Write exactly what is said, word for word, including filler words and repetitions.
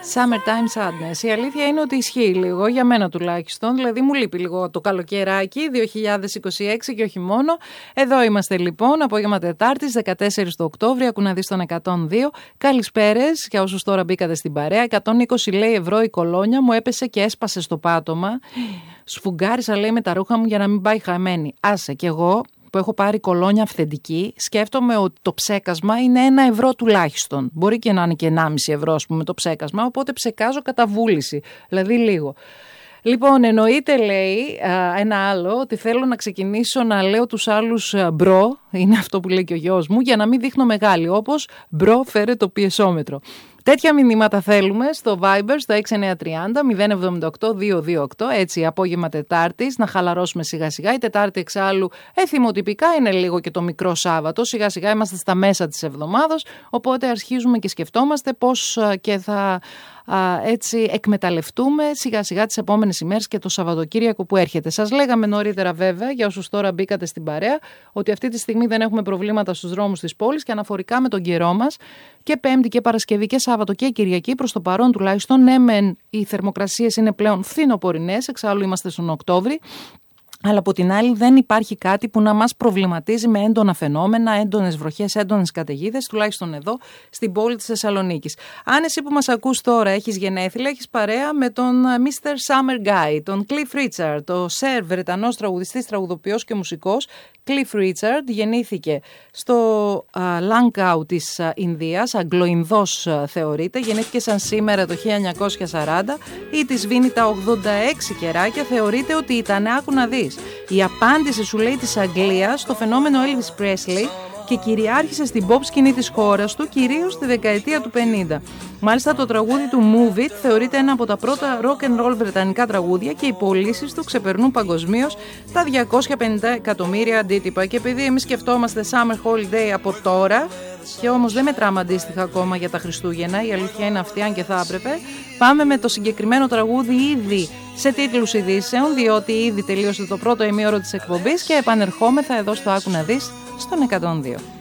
Summertime Sadness. Η αλήθεια είναι ότι ισχύει λίγο, για μένα τουλάχιστον. Δηλαδή μου λείπει λίγο το καλοκαιράκι δύο χιλιάδες είκοσι έξι και όχι μόνο. Εδώ είμαστε λοιπόν, απόγευμα Τετάρτης, δεκατέσσερις του Οκτώβρη, ακού να δεις τον εκατόν δύο. Καλησπέρες για όσους τώρα μπήκατε στην παρέα. εκατόν είκοσι λέει ευρώ η κολόνια μου έπεσε και έσπασε στο πάτωμα. Σφουγγάρισα λέει με τα ρούχα μου για να μην πάει χαμένη. Άσε κι εγώ που έχω πάρει κολόνια αυθεντική, σκέφτομαι ότι το ψέκασμα είναι ένα ευρώ τουλάχιστον. Μπορεί και να είναι και ενάμιση ευρώ, ας πούμε, το ψέκασμα, οπότε ψεκάζω κατά βούληση, δηλαδή λίγο. Λοιπόν, εννοείται, λέει ένα άλλο, ότι θέλω να ξεκινήσω να λέω τους άλλους μπρο, είναι αυτό που λέει και ο γιος μου, για να μην δείχνω μεγάλη, όπως μπρο φέρε το πιεσόμετρο. Τέτοια μηνύματα θέλουμε στο Viber, στο έξι εννιά τρία μηδέν μηδέν εβδομήντα οκτώ δύο δύο οκτώ, έτσι απόγευμα Τετάρτης, να χαλαρώσουμε σιγά σιγά. Η Τετάρτη εξάλλου εθιμοτυπικά είναι λίγο και το μικρό Σάββατο, σιγά σιγά είμαστε στα μέσα της εβδομάδος, οπότε αρχίζουμε και σκεφτόμαστε πώς και θα α, έτσι εκμεταλλευτούμε σιγά σιγά τις επόμενες ημέρες και το Σαββατοκύριακο που έρχεται. Σας λέγαμε νωρίτερα βέβαια, για όσους τώρα μπήκατε στην παρέα, ότι αυτή τη στιγμή δεν έχουμε προβλήματα στους δρόμους της πόλης και αναφορικά με τον καιρό μας και Πέμπτη και Παρασκευή και Σάββατο και Κυριακή, προς το παρόν τουλάχιστον, ναι μεν οι θερμοκρασίες είναι πλέον φθινοπορεινές, εξάλλου είμαστε στον Οκτώβρη, αλλά από την άλλη δεν υπάρχει κάτι που να μας προβληματίζει με έντονα φαινόμενα, έντονες βροχές, έντονες καταιγίδες, τουλάχιστον εδώ στην πόλη της Θεσσαλονίκης. Αν εσύ που μας ακούς τώρα έχεις γενέθλια, έχεις παρέα με τον μίστερ Summer Guy, τον Cliff Richard, το Σερ Βρετανός τραγουδιστής, τραγουδοποιός και μουσικός. Cliff Richard γεννήθηκε στο Λάνκαου της Ινδίας, Αγγλοϊνδός θεωρείται, γεννήθηκε σαν σήμερα το χίλια εννιακόσια σαράντα ή της σβήνει τα ογδόντα έξι κεράκια, θεωρείται ότι ήταν, άκου να δεις, η απάντηση σου λέει της Αγγλίας στο φαινόμενο Elvis Presley και κυριάρχησε στην pop σκηνή της χώρας του, κυρίως στη δεκαετία του πενήντα. Μάλιστα το τραγούδι του Move It θεωρείται ένα από τα πρώτα rock and roll βρετανικά τραγούδια και οι πωλήσεις του ξεπερνούν παγκοσμίως τα διακόσια πενήντα εκατομμύρια αντίτυπα. Και επειδή εμείς σκεφτόμαστε Summer Holiday από τώρα και όμως δεν μετράμε αντίστοιχα ακόμα για τα Χριστούγεννα, η αλήθεια είναι αυτή, αν και θα έπρεπε, πάμε με το συγκεκριμένο τραγούδι ήδη σε τίτλους ειδήσεων, διότι ήδη τελείωσε το πρώτο ημίωρο της εκπομπής και επανερχόμεθα εδώ στο Άκου να δεις στον εκατόν δύο.